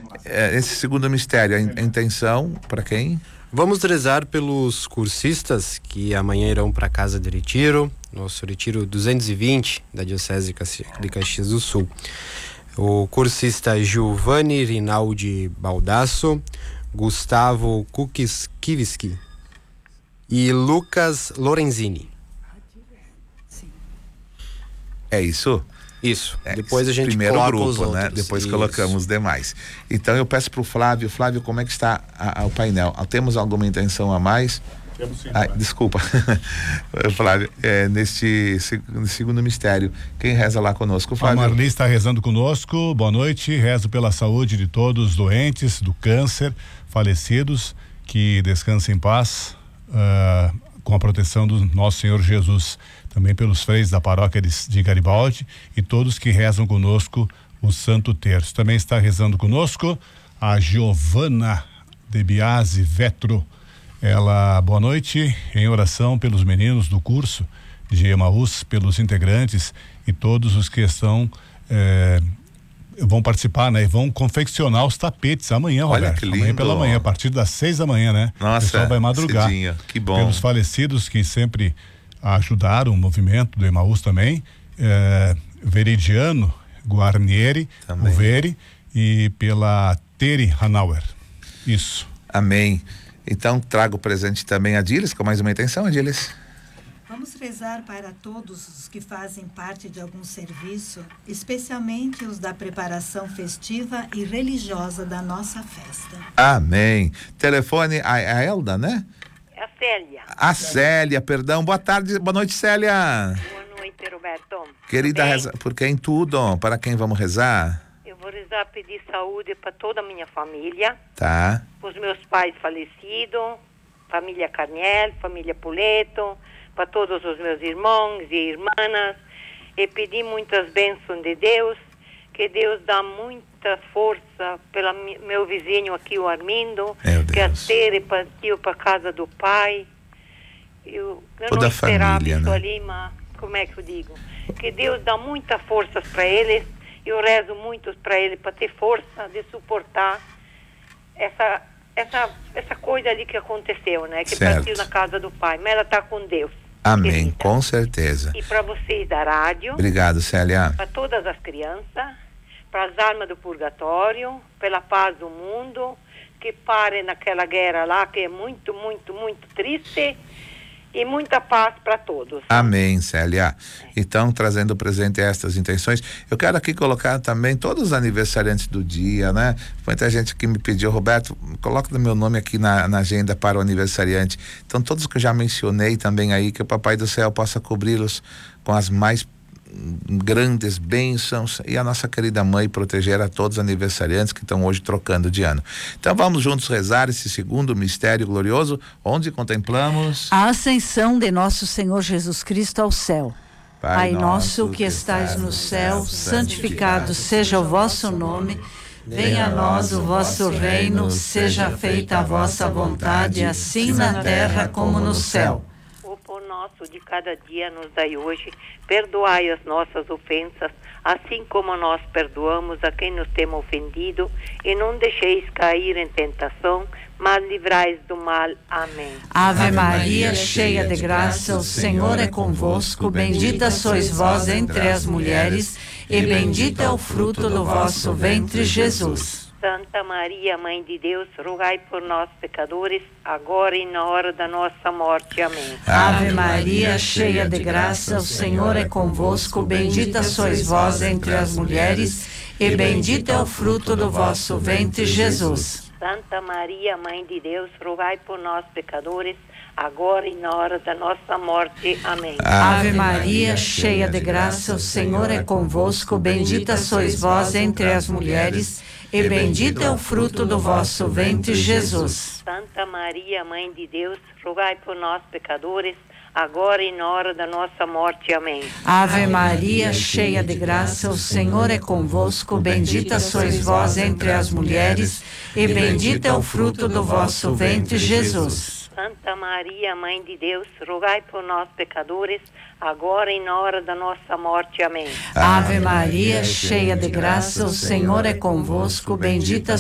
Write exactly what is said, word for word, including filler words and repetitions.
É, esse segundo mistério, a, in- a intenção, para quem? Vamos rezar pelos cursistas que amanhã irão para a Casa de Retiro, nosso Retiro duzentos e vinte da Diocese de Caxi- de Caxias do Sul. O cursista Giovanni Rinaldi Baldasso, Gustavo Kukiskiewski e Lucas Lorenzini. É isso? Isso. É, Depois a gente primeiro coloca grupo, os né? outros. Depois Isso. colocamos os demais. Então eu peço pro Flávio, Flávio, como é que está a, a, o painel? Ah, temos alguma intenção a mais? Temos sim. Ah, desculpa, Flávio, é, neste seg- segundo mistério, quem reza lá conosco? A Flávio. Marli está rezando conosco. Boa noite. Rezo pela saúde de todos os doentes do câncer, falecidos, que descansem em paz, ah, com a proteção do nosso Senhor Jesus. Também pelos freios da paróquia de, de Garibaldi e todos que rezam conosco o Santo Terço. Também está rezando conosco a Giovana de Biasi Vetro. Ela, boa noite, em oração pelos meninos do curso de Emaús, pelos integrantes e todos os que estão eh, vão participar, né? E vão confeccionar os tapetes amanhã, Olha Roberto. que lindo. Amanhã pela manhã, a partir das seis da manhã, né? Nossa, o pessoal vai madrugar. cedinho. Que bom. Pelos falecidos que sempre ajudaram o movimento do Emaús também, eh, Veridiano Guarnieri, Também. o Veri, e pela Teri Hanauer. Isso. Amém. Então trago o presente também a Diles, com mais uma intenção, Diles. Vamos rezar para todos os que fazem parte de algum serviço, especialmente os da preparação festiva e religiosa da nossa festa. Amém. Telefone a, a Elda, né? É a Célia. A Célia, perdão. Boa tarde, boa noite, Célia. Boa noite, Roberto. Querida, Bem, reza, por quem tudo? Para quem vamos rezar? eu vou rezar, pedir saúde para toda a minha família, Tá. para os meus pais falecidos, família Carniel, família Puleto, para todos os meus irmãos e irmãs, e pedir muitas bênçãos de Deus, que Deus dá muita força pelo meu vizinho aqui, o Armindo, Meu que a Deus. Tere partiu para casa do pai. Eu, eu Toda não a esperava família, isso né? ali, mas como é que eu digo? Que Deus dá muita força para eles. Eu rezo muito para eles para ter força de suportar essa essa essa coisa ali que aconteceu, né? Que Certo. partiu na casa do pai, mas ela está com Deus. Amém, querida. com certeza. E para vocês da rádio, Obrigado, Célia. para todas as crianças, para as almas do purgatório, pela paz do mundo, que pare naquela guerra lá que é muito, muito, muito triste, e muita paz para todos. Amém, Célia. Então, trazendo presente estas intenções, eu quero aqui colocar também todos os aniversariantes do dia, né? Muita gente que me pediu, Roberto, coloca o meu nome aqui na, na agenda para o aniversariante. Então, todos que eu já mencionei também aí, que o Papai do Céu possa cobri-los com as mais grandes bênçãos e a nossa querida mãe proteger a todos os aniversariantes que estão hoje trocando de ano. Então vamos juntos rezar esse segundo mistério glorioso, onde contemplamos a ascensão de nosso Senhor Jesus Cristo ao céu. Pai nosso que estais no céu, santificado seja o vosso nome. Venha a nós o vosso reino, seja feita a vossa vontade, assim na terra como no céu. O pão nosso de cada dia nos dai hoje, perdoai as nossas ofensas, assim como nós perdoamos a quem nos tem ofendido, e não deixeis cair em tentação, mas livrais do mal. Amém. Ave Maria, cheia de graça, o Senhor é convosco, bendita sois vós entre as mulheres, e bendito é o fruto do vosso ventre, Jesus. Santa Maria, Mãe de Deus, rogai por nós, pecadores, agora e na hora da nossa morte. Amém. Ave Maria, cheia de graça, o Senhor é convosco, bendita sois vós entre as mulheres, e bendito é o fruto do vosso ventre, Jesus. Santa Maria, Mãe de Deus, rogai por nós, pecadores, agora e na hora da nossa morte. Amém. Ave Maria, cheia de graça, o Senhor é convosco, bendita sois vós entre as mulheres, e bendito é o fruto do vosso ventre, Jesus. Santa Maria, Mãe de Deus, rogai por nós, pecadores, agora e na hora da nossa morte. Amém. Ave Maria, cheia de graça, o Senhor é convosco, bendita sois vós entre as mulheres, e bendito é o fruto do vosso ventre, Jesus. Santa Maria, Mãe de Deus, rogai por nós, pecadores, agora e na hora da nossa morte. Amém. Ave Maria, cheia de graça, o Senhor é convosco, bendita